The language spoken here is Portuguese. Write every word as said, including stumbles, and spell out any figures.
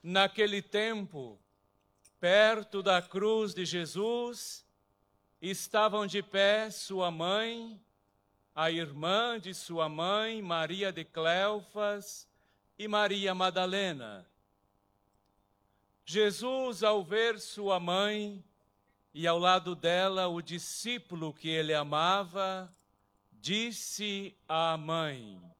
Naquele tempo, perto da cruz de Jesus, estavam de pé sua mãe, a irmã de sua mãe, Maria de Cleofas, e Maria Madalena. Jesus, ao ver sua mãe e ao lado dela o discípulo que ele amava, disse à mãe: